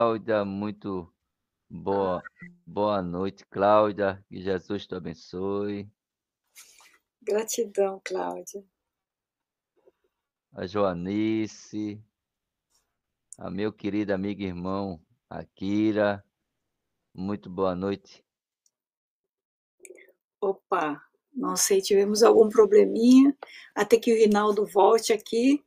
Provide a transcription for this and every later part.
Cláudia, muito boa noite, Cláudia. Que Jesus te abençoe. Gratidão, Cláudia. A Joanice, a meu querido amigo e irmão Akira, muito boa noite. Opa, não sei, tivemos algum probleminha, até que o Rinaldo volte aqui.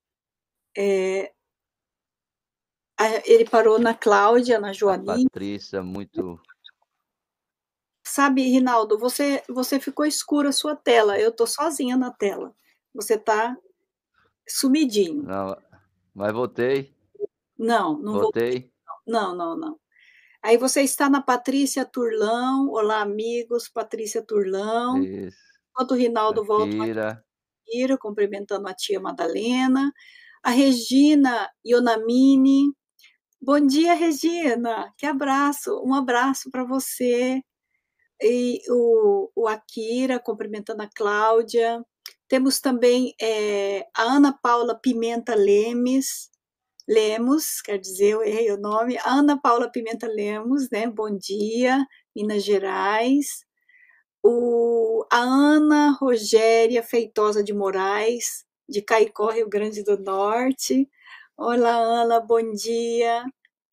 Ele parou na Cláudia, na A Joaninha. Patrícia, muito. Sabe, Rinaldo, você ficou escura a sua tela, eu tô sozinha na tela. Você tá sumidinho. Não, mas voltei, Não, não voltei. voltei. Não, não, não. Aí você está na Patrícia Turlão. Olá, amigos, Patrícia Turlão. Isso. Enquanto o Rinaldo volta, Akira, cumprimentando a tia Madalena. A Regina Ionamini. Bom dia, Regina. Que abraço. Um abraço para você. E o Akira, cumprimentando a Cláudia. Temos também a Ana Paula Pimenta Lemos, quer dizer, eu errei o nome. Ana Paula Pimenta Lemos, né? Bom dia, Minas Gerais. A Ana Rogéria Feitosa de Moraes, de Caicó, Rio Grande do Norte. Olá, Ana, bom dia.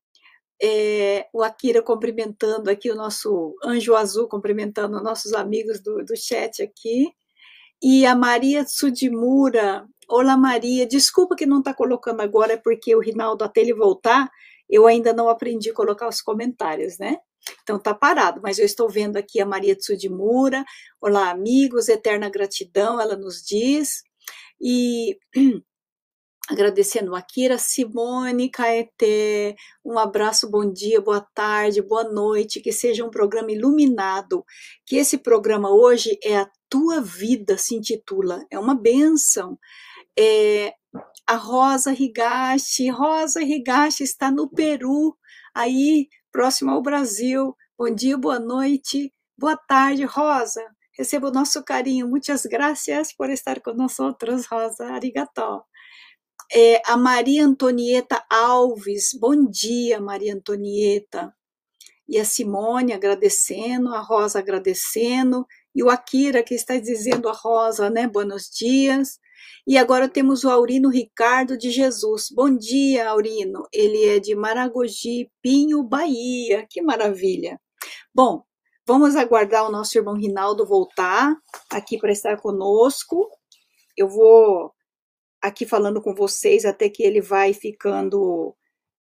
O Akira cumprimentando aqui, o nosso anjo azul cumprimentando nossos amigos do chat aqui. E a Maria Sudimura. Olá, Maria. Desculpa que não está colocando agora, é porque o Rinaldo, até ele voltar, eu ainda não aprendi a colocar os comentários, né? Então tá parado, mas eu estou vendo aqui a Maria Tsudimura. Olá, amigos, eterna gratidão, ela nos diz. E agradecendo a Akira, Simone, Caeté, um abraço, bom dia, boa tarde, boa noite, que seja um programa iluminado, que esse programa hoje é a tua vida, se intitula, é uma bênção. A Rosa Higashi está no Peru, aí, próximo ao Brasil. Bom dia, boa noite, boa tarde, Rosa. Receba o nosso carinho. Muitas graças por estar com nós, Rosa. Arigató. A Maria Antonieta Alves. Bom dia, Maria Antonieta. E a Simone agradecendo, a Rosa agradecendo, e o Akira que está dizendo a Rosa, né? Buenos dias. E agora temos o Aurino Ricardo de Jesus. Bom dia, Aurino. Ele é de Maragogi, Pinho, Bahia. Que maravilha. Bom, vamos aguardar o nosso irmão Rinaldo voltar aqui para estar conosco. Eu vou aqui falando com vocês até que ele vai ficando,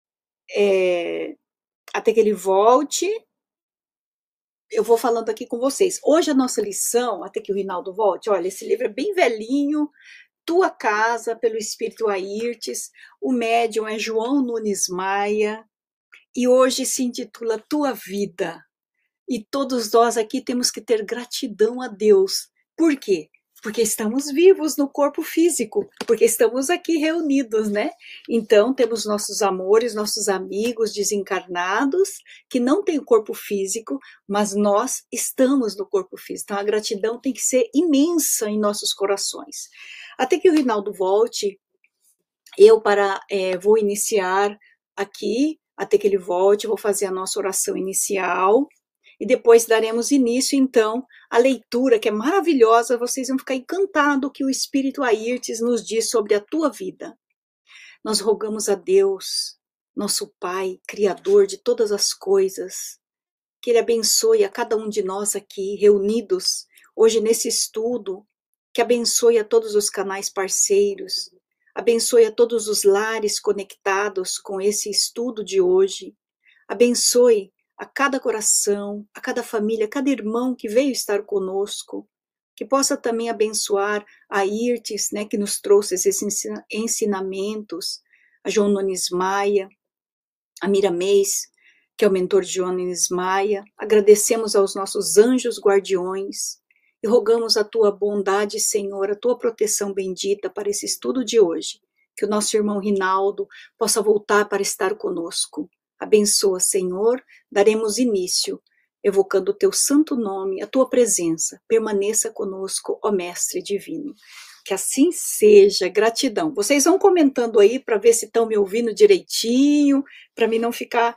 até que ele volte. Eu vou falando aqui com vocês. Hoje a nossa lição, até que o Rinaldo volte, olha, esse livro é bem velhinho, Tua Casa, pelo Espírito Airtes, o médium é João Nunes Maia, e hoje se intitula Tua Vida. E todos nós aqui temos que ter gratidão a Deus. Por quê? Porque estamos vivos no corpo físico, porque estamos aqui reunidos, né? Então, temos nossos amores, nossos amigos desencarnados, que não têm corpo físico, mas nós estamos no corpo físico. Então, a gratidão tem que ser imensa em nossos corações. Até que o Rinaldo volte, eu vou iniciar aqui, até que ele volte, vou fazer a nossa oração inicial, e depois daremos início, então, à leitura, que é maravilhosa, vocês vão ficar encantados que o Espírito Airtes nos diz sobre a tua vida. Nós rogamos a Deus, nosso Pai, Criador de todas as coisas, que Ele abençoe a cada um de nós aqui, reunidos, hoje nesse estudo, que abençoe a todos os canais parceiros, abençoe a todos os lares conectados com esse estudo de hoje, abençoe a cada coração, a cada família, a cada irmão que veio estar conosco, que possa também abençoar a Irtes, né, que nos trouxe esses ensinamentos, a João Nunes Maia, a Miramês, que é o mentor de João Nunes Maia. Agradecemos aos nossos anjos guardiões e rogamos a tua bondade, Senhor, a tua proteção bendita para esse estudo de hoje, que o nosso irmão Rinaldo possa voltar para estar conosco. Abençoa, Senhor, daremos início, evocando o teu santo nome, a tua presença, permaneça conosco, ó Mestre Divino. Que assim seja, gratidão. Vocês vão comentando aí para ver se estão me ouvindo direitinho, para mim não ficar